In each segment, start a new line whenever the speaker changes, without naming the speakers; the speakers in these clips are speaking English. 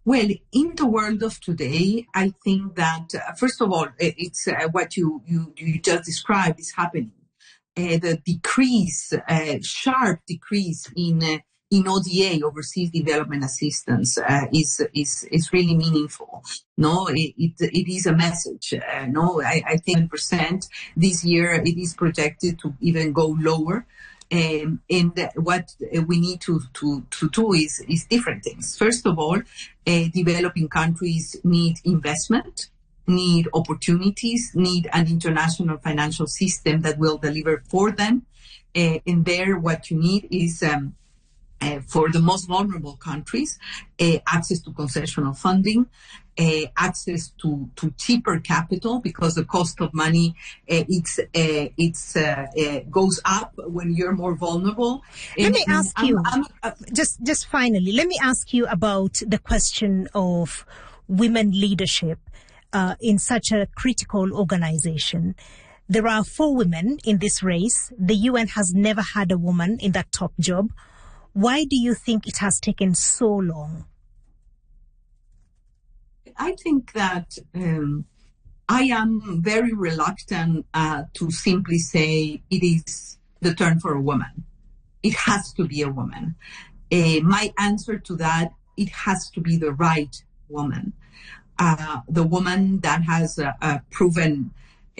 Well, in the world of today, I think that first of all, it's what you just described is happening. The decrease, sharp decrease in ODA, overseas development assistance, is really meaningful. No, it is a message. No, I think 10% this year it is projected to even go lower. And what we need to do is different things. First of all, developing countries need investment, need opportunities, need an international financial system that will deliver for them. And there, what you need is for the most vulnerable countries, access to concessional funding, access to cheaper capital, because the cost of money goes up when you're more vulnerable.
Let me ask you, just finally, let me ask you about the question of women leadership in such a critical organization. There are 4 women in this race. The UN has never had a woman in that top job. Why do you think it has taken so long?
I think that I am very reluctant to simply say it is the turn for a woman. It has to be a woman. My answer to that, it has to be the right woman. The woman that has a proven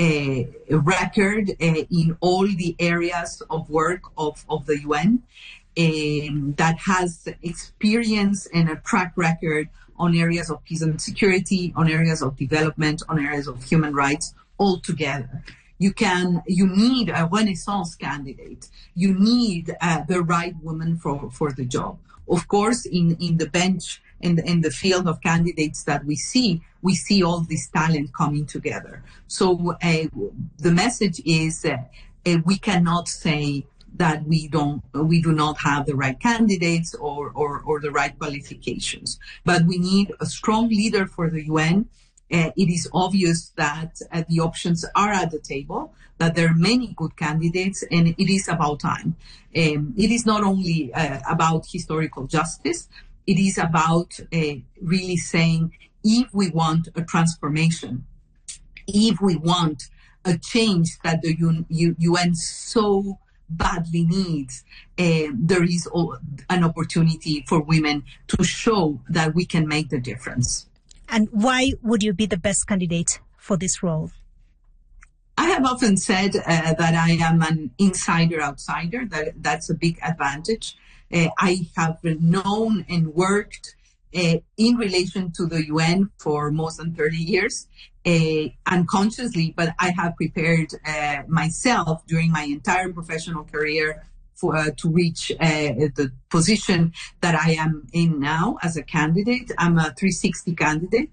record in all the areas of work of the UN, that has experience and a track record on areas of peace and security, on areas of development, on areas of human rights, all together. You need a Renaissance candidate. You need the right woman for the job. Of course, in the bench and in the field of candidates that we see all this talent coming together. So the message is we cannot say that we do not have the right candidates or the right qualifications. But we need a strong leader for the UN. It is obvious that the options are at the table, that there are many good candidates, and it is about time. It is not only about historical justice. It is about really saying, if we want a transformation, if we want a change that the UN so badly needs, there is an opportunity for women to show that we can make the difference.
And why would you be the best candidate for this role?
I have often said that I am an insider-outsider. That's a big advantage. I have known and worked in relation to the UN for more than 30 years, unconsciously, but I have prepared myself during my entire professional career to reach the position that I am in now as a candidate. I'm a 360 candidate.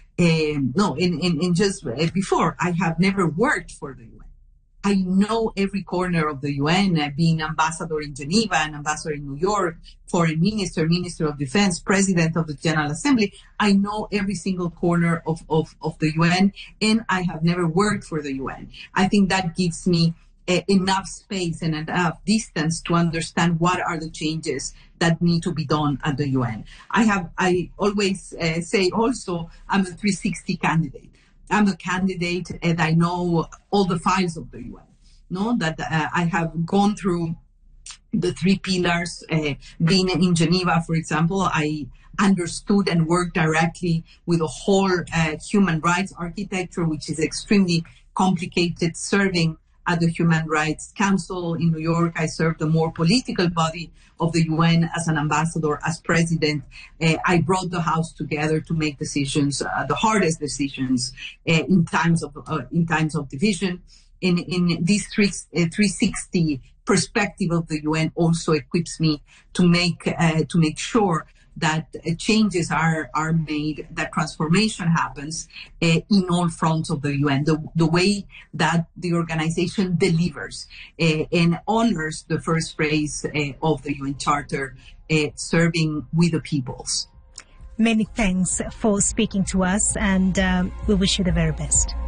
Just before, I have never worked for the UN. I know every corner of the UN, being ambassador in Geneva, an ambassador in New York, foreign minister, minister of defense, president of the General Assembly. I know every single corner of the UN, and I have never worked for the UN. I think that gives me enough space and enough distance to understand what are the changes that need to be done at the UN. I always say also, I'm a 360 candidate. I'm a candidate and I know all the files of the UN, that I have gone through the 3 pillars. Being in Geneva, for example, I understood and worked directly with the whole human rights architecture, which is extremely complicated, serving at the Human Rights Council in New York. I served the more political body of the UN as an ambassador, as president. I brought the House together to make decisions, the hardest decisions in times of division. In this 360 perspective of the UN also equips me to make sure that changes are made, that transformation happens in all fronts of the UN, the way that the organization delivers and honors the first phrase of the UN Charter, serving with the peoples.
Many thanks for speaking to us, and we wish you the very best.